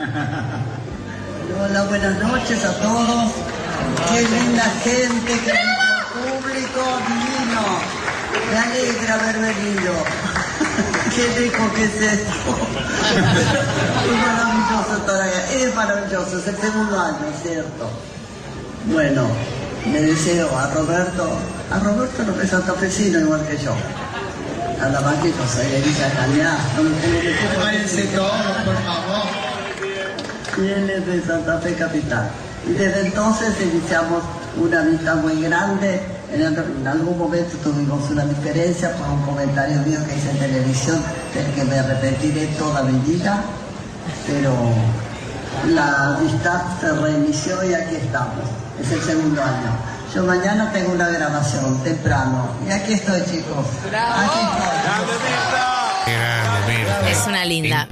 Hola, buenas noches a todos. Qué linda gente, qué lindo público, divino. Me alegra haber venido. Qué rico que es esto. Es maravilloso todavía. Es maravilloso, es el segundo año, ¿cierto? Bueno, le deseo a Roberto no es santafesino igual que yo. Nada más que yo soy de Villa Cañá. Váyanse todos, por favor. Y él es de Santa Fe Capital. Y desde entonces iniciamos una amistad muy grande. En algún momento tuvimos una diferencia por un comentario mío que hice en televisión, del que me arrepentiré toda mi vida. Pero la amistad se reinició y aquí estamos. Es el segundo año. Yo mañana tengo una grabación temprano. Y aquí estoy, chicos. ¡Bravo! Aquí estoy. Es una linda.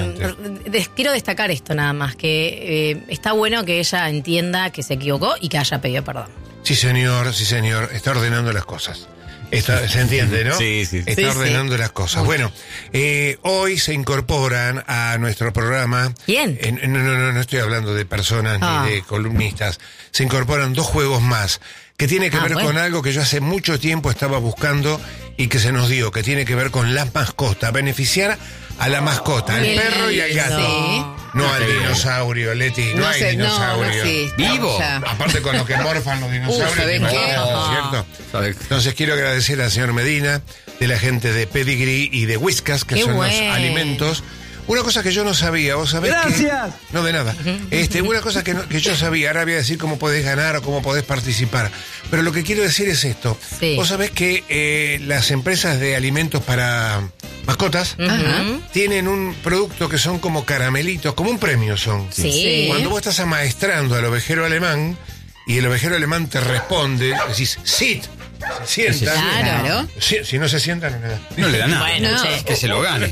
Quiero destacar esto nada más, que está bueno que ella entienda que se equivocó y que haya pedido perdón. Sí, señor. Está ordenando las cosas. Se entiende, ¿no? Sí. Está ordenando las cosas. Bueno, hoy se incorporan a nuestro programa. ¿Quién? No estoy hablando de personas ni de columnistas. Se incorporan 2 juegos más que tiene que ver con algo que yo hace mucho tiempo estaba buscando y que se nos dio, que tiene que ver con las mascotas, beneficiar a la mascota, al perro y al gato. Sí. No al dinosaurio, Leti, no hay dinosaurio. ¿Vivo? Aparte con lo que morfan los dinosaurios, ¿saben qué? ¿cierto? Entonces quiero agradecer al señor Medina, de la gente de Pedigree y de Whiskas, que son los alimentos. Una cosa que yo no sabía, vos sabés. ¡Gracias! No, de nada. Una cosa que yo sabía, ahora voy a decir cómo podés ganar o cómo podés participar. Pero lo que quiero decir es esto. Sí. Vos sabés que las empresas de alimentos para mascotas tienen un producto que son como caramelitos, como un premio son. Sí. Cuando vos estás amaestrando al ovejero alemán y el ovejero alemán te responde, decís, sit. Se sienta. Claro. Si no se sienta, no le da. No le da nada. Bueno, che. Que se lo gane.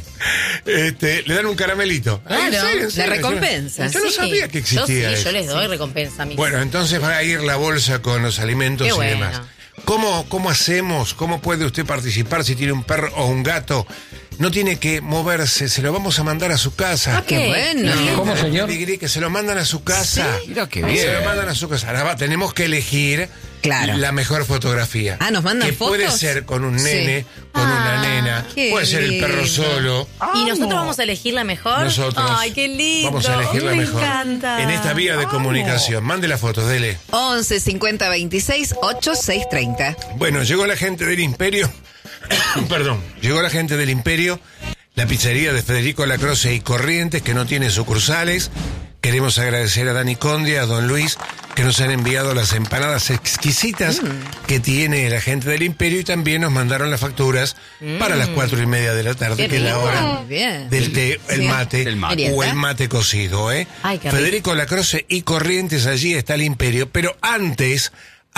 Le dan un caramelito. Claro, ¿En serio? la recompensa. Yo no sabía que existía eso. Yo les doy recompensa a mí. Bueno, entonces va a ir la bolsa con los alimentos y demás. ¿Cómo hacemos? ¿Cómo puede usted participar si tiene un perro o un gato? No tiene que moverse, se lo vamos a mandar a su casa. ¡Qué bueno! ¿Cómo, señor? Que se lo mandan a su casa. ¿Sí? Mira qué bien. Se lo mandan a su casa. Ahora tenemos que elegir la mejor fotografía. ¿Nos mandan fotos? Puede ser con un nene, con una nena, puede ser el perro solo. ¿Y nosotros vamos a elegir la mejor? Nosotros. ¡Ay, qué lindo! Vamos a elegir la mejor. Me encanta. En esta vía de comunicación. Mande la foto, dele. 11 50 26 86 30. Bueno, llegó la gente del Imperio. Perdón. Llegó la gente del Imperio, la pizzería de Federico Lacroce y Corrientes, que no tiene sucursales. Queremos agradecer a Dani Conde, a Don Luis, que nos han enviado las empanadas exquisitas que tiene la gente del Imperio, y también nos mandaron las facturas para las 4:30 de la tarde, que es la hora del té, el mate o el mate cocido. Ay, qué Federico Lacroce y Corrientes, allí está el Imperio, pero antes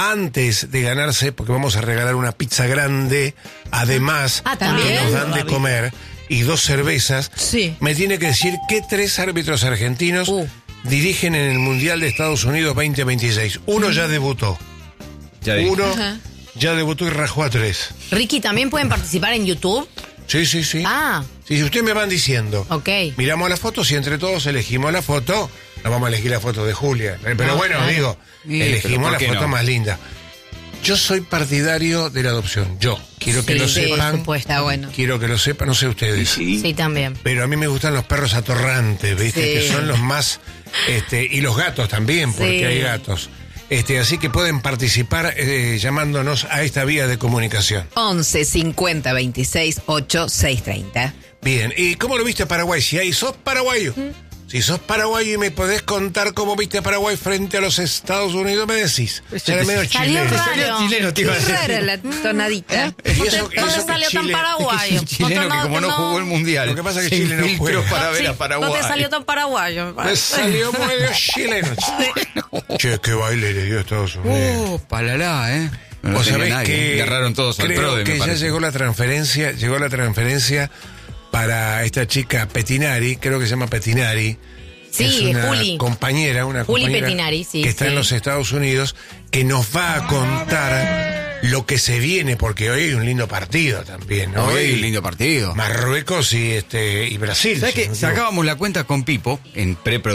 de ganarse, porque vamos a regalar una pizza grande, además que ¿también? nos dan de comer, y 2 cervezas, me tiene que decir qué 3 árbitros argentinos dirigen en el Mundial de Estados Unidos 2026. Uno ya debutó. Uno ya debutó y rajó a 3. Ricky, ¿también pueden participar en YouTube? Sí. Si ustedes me van diciendo. Ok. Miramos las fotos y entre todos elegimos la foto. No vamos a elegir la foto de Julia. Pero elegimos la foto más linda. Yo soy partidario de la adopción. Yo quiero que lo sepan. Bueno. Quiero que lo sepan, no sé ustedes. Sí, también. Pero a mí me gustan los perros atorrantes, ¿viste? Que son los más... y los gatos también, porque hay gatos. Así que pueden participar llamándonos a esta vía de comunicación. 11 50 26 86 30. Bien, ¿y cómo lo viste a Paraguay? Si sos paraguayo. Si sos paraguayo y me podés contar cómo viste a Paraguay frente a los Estados Unidos, me decís. Será medio chileno. Chileno, te iba a decir. Rara la tonadita. Y eso ¿Dónde salió tan paraguayo? Chileno que como no jugó el Mundial. Lo que pasa es que Chile no juega. Para ver a Paraguay. No te salió tan paraguayo. Me salió medio chileno. Che, qué baile le dio a Estados Unidos. Palalá, No Vos tenía sabés nadie. que Agarraron todos al creo PRODE, que me ya parece. llegó la transferencia para esta chica Petinari, creo que se llama Petinari. Sí, es una Juli. compañera, Juli Petinari, sí. que está en los Estados Unidos, que nos va a contar lo que se viene, porque hoy hay un lindo partido también, ¿no? Hoy hay un lindo partido. Marruecos y Brasil. ¿Sabes que sacábamos la cuenta con Pipo en pre